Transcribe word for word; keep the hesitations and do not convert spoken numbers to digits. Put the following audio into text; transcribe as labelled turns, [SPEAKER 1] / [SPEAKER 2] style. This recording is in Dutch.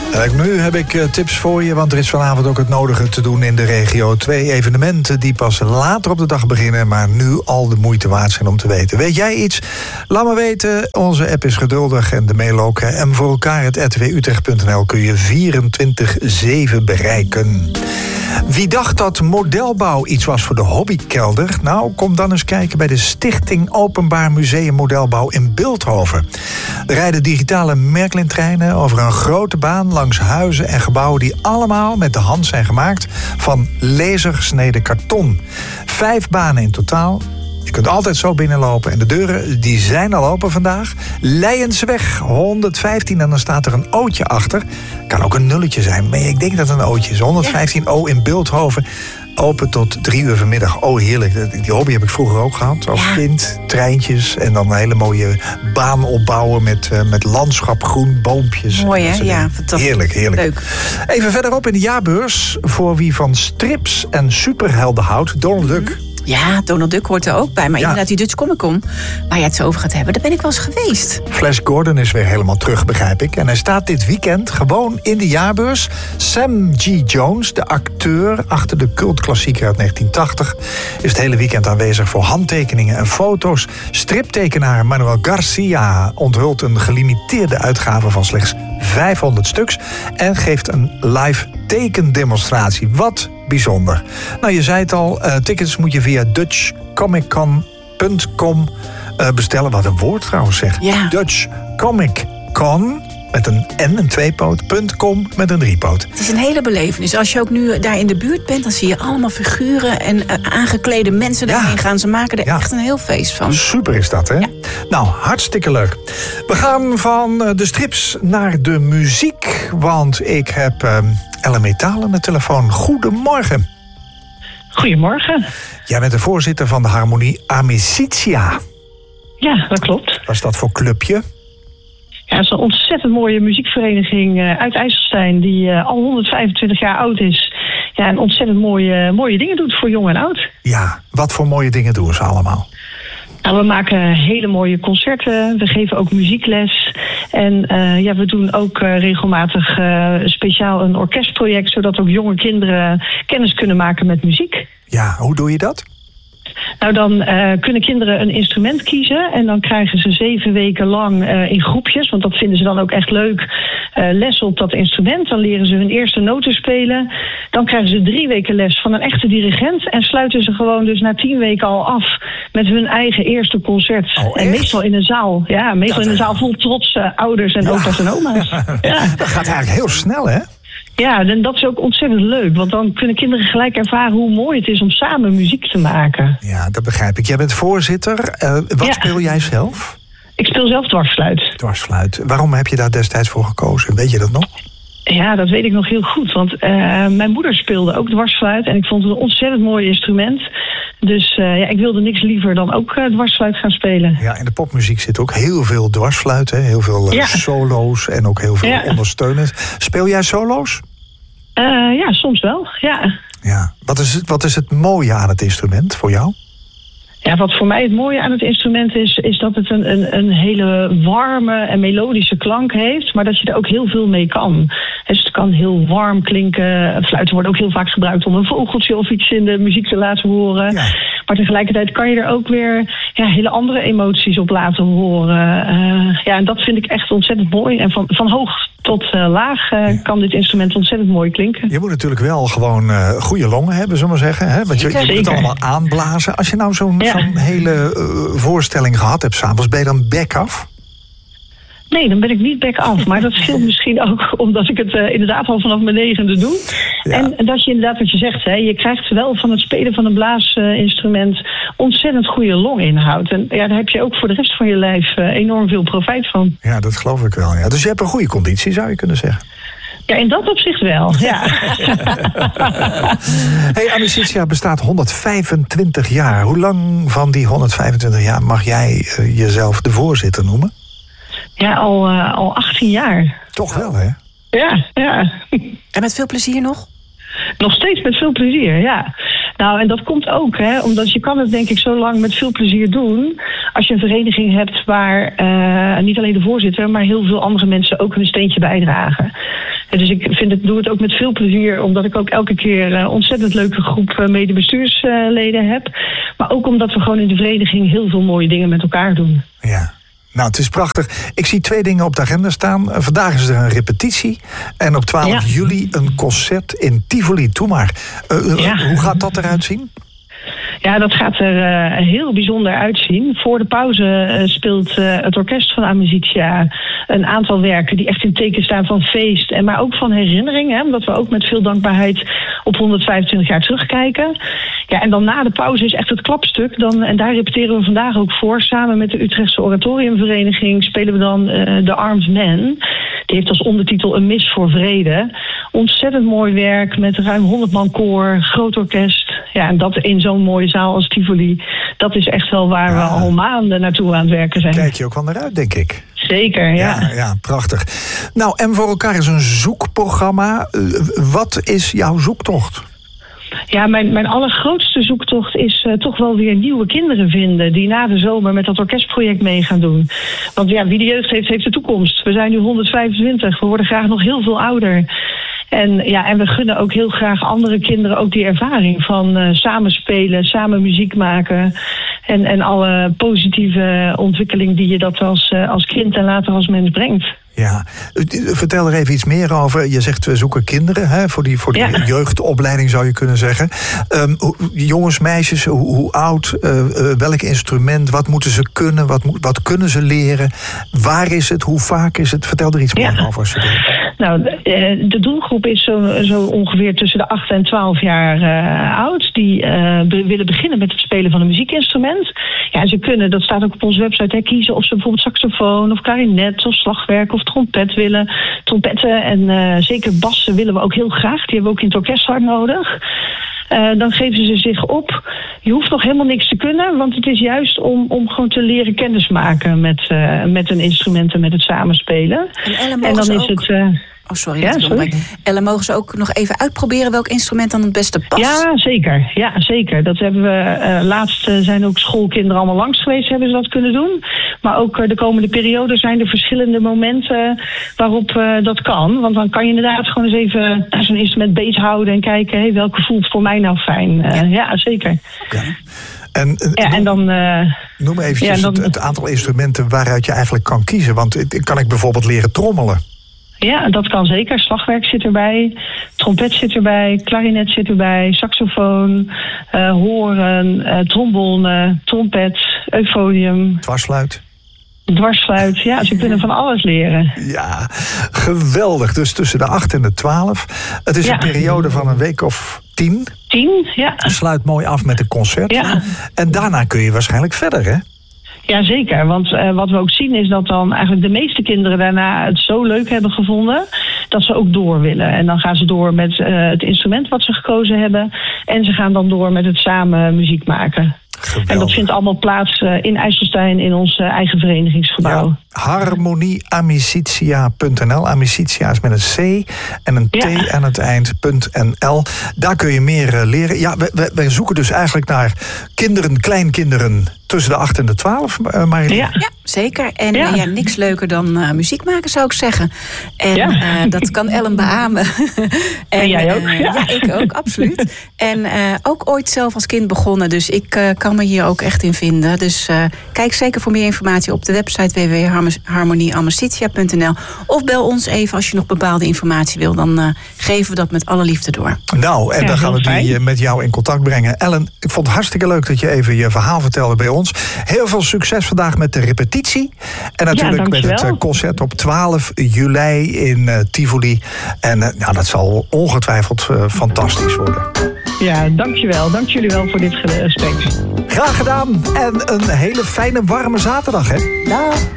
[SPEAKER 1] En nu heb ik uh, tips voor je, want er is vanavond ook het nodige te doen in de regio. Twee evenementen die pas later op de dag beginnen, maar nu al de moeite waard zijn om te weten. Weet jij iets? Laat me weten. Onze app is geduldig en de mail ook. En voor elkaar het r t w utrecht punt n l kun je vierentwintig zeven bereiken. Wie dacht dat modelbouw iets was voor de hobbykelder? Nou, kom dan eens kijken bij de Stichting Openbaar Museum Modelbouw in Bilthoven. Er rijden digitale Märklin-treinen over een grote baan langs huizen en gebouwen die allemaal met de hand zijn gemaakt van lasergesneden karton. Vijf banen in totaal. Je kunt altijd zo binnenlopen en de deuren die zijn al open vandaag. Leijensweg honderdvijftien en dan staat er een ootje achter. Kan ook een nulletje zijn, maar ik denk dat het een ootje is. honderdvijftien O in Bilthoven. Open tot drie uur vanmiddag. Oh, heerlijk. Die hobby heb ik vroeger ook gehad. Als ja. kind, treintjes en dan een hele mooie baan opbouwen met, uh, met landschap, groen, boompjes.
[SPEAKER 2] Mooi, hè? Ja, fantastisch.
[SPEAKER 1] Heerlijk, heerlijk.
[SPEAKER 2] Leuk.
[SPEAKER 1] Even verderop in de jaarbeurs. Voor wie van strips en superhelden houdt, Donald Duck. Mm-hmm.
[SPEAKER 2] Ja, Donald Duck hoort er ook bij. Maar
[SPEAKER 1] ja.
[SPEAKER 2] inderdaad, die Dutch Comic Con, waar je het zo over gaat hebben, daar ben ik wel eens geweest.
[SPEAKER 1] Flash Gordon is weer helemaal terug, begrijp ik. En hij staat dit weekend gewoon in de jaarbeurs. Sam G. Jones, de acteur achter de cultklassieker uit negentien tachtig... is het hele weekend aanwezig voor handtekeningen en foto's. Striptekenaar Manuel Garcia onthult een gelimiteerde uitgave van slechts vijfhonderd stuks... en geeft een live tekendemonstratie. Wat bijzonder. Nou, je zei het al, uh, tickets moet je via dutch comic con punt com uh, bestellen. Wat een woord trouwens zegt.
[SPEAKER 2] Ja.
[SPEAKER 1] Dutch Comic Con met een N, een tweepoot, .com met een driepoot.
[SPEAKER 2] Het is een hele belevenis. Als je ook nu daar in de buurt bent, dan zie je allemaal figuren en uh, aangeklede mensen daarheen ja. gaan. Ze maken er ja. echt een heel feest van.
[SPEAKER 1] Super is dat, hè? Ja. Nou, hartstikke leuk. We gaan van de strips naar de muziek, want ik heb uh, Ellen Metaal aan de telefoon. Goedemorgen.
[SPEAKER 3] Goedemorgen.
[SPEAKER 1] Jij bent de voorzitter van de Harmonie Amicitia.
[SPEAKER 3] Ja, dat klopt.
[SPEAKER 1] Wat is dat voor clubje?
[SPEAKER 3] Ja, het is een ontzettend mooie muziekvereniging uit IJsselstein die al honderdvijfentwintig jaar oud is. Ja, en ontzettend mooie, mooie dingen doet voor jong en oud.
[SPEAKER 1] Ja, wat voor mooie dingen doen ze allemaal?
[SPEAKER 3] Nou, we maken hele mooie concerten. We geven ook muziekles. En uh, ja, we doen ook uh, regelmatig uh, speciaal een orkestproject, zodat ook jonge kinderen kennis kunnen maken met muziek.
[SPEAKER 1] Ja, hoe doe je dat?
[SPEAKER 3] Nou, dan uh, kunnen kinderen een instrument kiezen en dan krijgen ze zeven weken lang uh, in groepjes, want dat vinden ze dan ook echt leuk, uh, les op dat instrument. Dan leren ze hun eerste noten spelen. Dan krijgen ze drie weken les van een echte dirigent en sluiten ze gewoon dus na tien weken al af met hun eigen eerste concert.
[SPEAKER 1] Oh,
[SPEAKER 3] en meestal in een zaal. Ja, meestal dat in een zaal vol trotse ouders en ja. opa's en oma's. Ja.
[SPEAKER 1] Dat gaat eigenlijk heel snel, hè?
[SPEAKER 3] Ja, en dat is ook ontzettend leuk. Want dan kunnen kinderen gelijk ervaren hoe mooi het is om samen muziek te maken.
[SPEAKER 1] Ja, dat begrijp ik. Jij bent voorzitter. Uh, wat ja. speel jij zelf?
[SPEAKER 3] Ik speel zelf dwarsfluit.
[SPEAKER 1] Dwarsfluit. Waarom heb je daar destijds voor gekozen? Weet je dat nog?
[SPEAKER 3] Ja, dat weet ik nog heel goed. Want uh, mijn moeder speelde ook dwarsfluit. En ik vond het een ontzettend mooi instrument. Dus uh, ja, ik wilde niks liever dan ook uh, dwarsfluit gaan spelen.
[SPEAKER 1] Ja, in de popmuziek zit ook heel veel dwarsfluit. Hè? Heel veel uh, ja. solo's en ook heel veel ja. ondersteunend. Speel jij solo's?
[SPEAKER 3] Uh, ja, soms wel, ja.
[SPEAKER 1] Ja. Wat is het, wat is het mooie aan het instrument voor jou?
[SPEAKER 3] Ja, wat voor mij het mooie aan het instrument is, is dat het een, een, een hele warme en melodische klank heeft, maar dat je er ook heel veel mee kan. Dus het kan heel warm klinken. Fluiten wordt ook heel vaak gebruikt om een vogeltje of iets in de muziek te laten horen. Ja. Maar tegelijkertijd kan je er ook weer ja, hele andere emoties op laten horen. Uh, ja, en dat vind ik echt ontzettend mooi. En van, van hoog tot uh, laag uh, ja. kan dit instrument ontzettend mooi klinken.
[SPEAKER 1] Je moet natuurlijk wel gewoon uh, goede longen hebben, zullen we maar zeggen. Hè? Want je, je moet het allemaal aanblazen. Als je nou zo'n ja. zo'n hele uh, voorstelling gehad hebt s'avonds, ben je dan bek af?
[SPEAKER 3] Nee, dan ben ik niet back af. Maar dat scheelt misschien ook omdat ik het uh, inderdaad al vanaf mijn negende doe. Ja. En dat je inderdaad wat je zegt, hè, je krijgt wel van het spelen van een blaasinstrument ontzettend goede longinhoud. En ja, daar heb je ook voor de rest van je lijf uh, enorm veel profijt van.
[SPEAKER 1] Ja, dat geloof ik wel. Ja. Dus je hebt een goede conditie, zou je kunnen zeggen.
[SPEAKER 3] Ja, in dat opzicht wel, ja.
[SPEAKER 1] Hey, Amicitia bestaat honderdvijfentwintig jaar. Hoe lang van die honderdvijfentwintig jaar mag jij uh, jezelf de voorzitter noemen?
[SPEAKER 3] Ja, al, uh, al achttien jaar.
[SPEAKER 1] Toch wel, hè?
[SPEAKER 3] Ja, ja.
[SPEAKER 2] En met veel plezier nog?
[SPEAKER 3] Nog steeds met veel plezier, ja. Nou, en dat komt ook, hè, omdat je kan het denk ik zo lang met veel plezier doen als je een vereniging hebt waar uh, niet alleen de voorzitter, maar heel veel andere mensen ook hun steentje bijdragen. En dus ik vind het, doe het ook met veel plezier, omdat ik ook elke keer een ontzettend leuke groep uh, medebestuursleden heb. Maar ook omdat we gewoon in de vereniging heel veel mooie dingen met elkaar doen.
[SPEAKER 1] Ja. Nou, het is prachtig. Ik zie twee dingen op de agenda staan. Vandaag is er een repetitie. En op twaalf ja. juli een concert in Tivoli. Doe maar. Uh, ja. Hoe gaat dat eruit zien?
[SPEAKER 3] Ja, dat gaat er uh, heel bijzonder uitzien. Voor de pauze uh, speelt uh, het orkest van Amicitia een aantal werken die echt in teken staan van feest. En maar ook van herinnering. Hè, omdat we ook met veel dankbaarheid op honderdvijfentwintig jaar terugkijken. Ja, en dan na de pauze is echt het klapstuk. Dan, en daar repeteren we vandaag ook voor. Samen met de Utrechtse Oratoriumvereniging spelen we dan uh, The Armed Man. Die heeft als ondertitel Een mis voor vrede. Ontzettend mooi werk met ruim honderd man koor, groot orkest. Ja, en dat in zo'n mooie zaal als Tivoli. Dat is echt wel waar ja. we al maanden naartoe aan het werken zijn.
[SPEAKER 1] Kijk je ook wel naar uit, denk ik.
[SPEAKER 3] Zeker, ja.
[SPEAKER 1] ja. Ja, prachtig. Nou, en voor elkaar is een zoekprogramma. Wat is jouw zoektocht?
[SPEAKER 3] Ja, mijn, mijn allergrootste zoektocht is uh, toch wel weer nieuwe kinderen vinden die na de zomer met dat orkestproject mee gaan doen. Want ja, wie de jeugd heeft, heeft de toekomst. We zijn nu honderdvijfentwintig, we worden graag nog heel veel ouder. En, ja, en we gunnen ook heel graag andere kinderen ook die ervaring van uh, samen spelen, samen muziek maken. En, en alle positieve ontwikkeling die je dat als, uh, als kind en later als mens brengt.
[SPEAKER 1] Ja, vertel er even iets meer over. Je zegt we zoeken kinderen, hè, voor die, voor die ja. jeugdopleiding zou je kunnen zeggen. Um, jongens, meisjes, hoe, hoe oud, uh, uh, welk instrument, wat moeten ze kunnen, wat, wat kunnen ze leren, waar is het, hoe vaak is het? Vertel er iets meer ja. over.
[SPEAKER 3] Nou, de doelgroep is zo, zo ongeveer tussen de acht en twaalf jaar uh, oud. Die uh, be- willen beginnen met het spelen van een muziekinstrument. Ja, ze kunnen, dat staat ook op onze website, hè, kiezen of ze bijvoorbeeld saxofoon of klarinet of slagwerk of trompet willen. Trompetten en uh, zeker bassen willen we ook heel graag. Die hebben we ook in het orkest hard nodig. Uh, dan geven ze zich op. Je hoeft nog helemaal niks te kunnen, want het is juist om, om gewoon te leren kennismaken met, uh, met een instrument en met het samenspelen.
[SPEAKER 2] En, Ellen,
[SPEAKER 3] en dan is
[SPEAKER 2] ook...
[SPEAKER 3] het... Uh,
[SPEAKER 2] Oh, sorry. Ja, sorry. Ellen, mogen ze ook nog even uitproberen welk instrument dan het beste past?
[SPEAKER 3] Ja, zeker. Ja, zeker. Dat hebben we uh, laatst uh, zijn ook schoolkinderen allemaal langs geweest, hebben ze dat kunnen doen. Maar ook uh, de komende periode zijn er verschillende momenten waarop uh, dat kan. Want dan kan je inderdaad gewoon eens even uh, zo'n instrument bezighouden en kijken, hey, welke voelt voor mij nou fijn. Uh, ja. ja, zeker.
[SPEAKER 1] Okay. En, uh,
[SPEAKER 3] ja, en dan, uh,
[SPEAKER 1] noem eventjes
[SPEAKER 3] ja, dan,
[SPEAKER 1] het, het aantal instrumenten waaruit je eigenlijk kan kiezen. Want kan ik bijvoorbeeld leren trommelen?
[SPEAKER 3] Ja, dat kan zeker. Slagwerk zit erbij, trompet zit erbij, klarinet zit erbij, saxofoon, uh, horen, uh, trombone, trompet, euphonium.
[SPEAKER 1] Dwarsfluit.
[SPEAKER 3] Dwarsfluit, ja, ze kunnen van alles leren.
[SPEAKER 1] Ja, geweldig. Dus tussen de acht en de twaalf. Het is ja. een periode van een week of tien.
[SPEAKER 3] Tien, ja.
[SPEAKER 1] Sluit mooi af met een concert.
[SPEAKER 3] Ja.
[SPEAKER 1] En daarna kun je waarschijnlijk verder, hè?
[SPEAKER 3] Jazeker, want uh, wat we ook zien is dat dan eigenlijk de meeste kinderen daarna het zo leuk hebben gevonden dat ze ook door willen. En dan gaan ze door met uh, het instrument wat ze gekozen hebben en ze gaan dan door met het samen muziek maken. Geweldig. En dat vindt allemaal plaats uh, in IJsselstein in ons uh, eigen verenigingsgebouw.
[SPEAKER 1] Ja, harmonie amicitia punt n l. Amicitia is met een C en een T ja. aan het eind, .nl. Daar kun je meer uh, leren. Ja, we, we zoeken dus eigenlijk naar kinderen, kleinkinderen tussen de acht en de twaalf, uh, Marilyn.
[SPEAKER 2] Ja. ja, zeker. En ja. Uh, ja, niks leuker dan uh, muziek maken, zou ik zeggen. En ja. uh, dat kan Ellen beamen. en,
[SPEAKER 3] en jij ook? Uh,
[SPEAKER 2] ja. ja, ik ook, absoluut. En uh, ook ooit zelf als kind begonnen. Dus ik uh, kan me hier ook echt in vinden. Dus uh, kijk zeker voor meer informatie op de website w w w punt harmonie amicitia punt n l. Of bel ons even als je nog bepaalde informatie wil. Dan uh, geven we dat met alle liefde door.
[SPEAKER 1] Nou, en
[SPEAKER 3] ja,
[SPEAKER 1] dan gaan we
[SPEAKER 3] fijn.
[SPEAKER 1] die met jou in contact brengen. Ellen, ik vond het hartstikke leuk dat je even je verhaal vertelde bij ons. Heel veel succes vandaag met de repetitie. En natuurlijk
[SPEAKER 3] ja,
[SPEAKER 1] met het concert op twaalf juli in uh, Tivoli. En uh, nou, dat zal ongetwijfeld uh, fantastisch worden.
[SPEAKER 3] Ja, dankjewel. Dank jullie wel voor dit gesprek.
[SPEAKER 1] Graag gedaan. En een hele fijne warme zaterdag, hè?
[SPEAKER 2] Dag.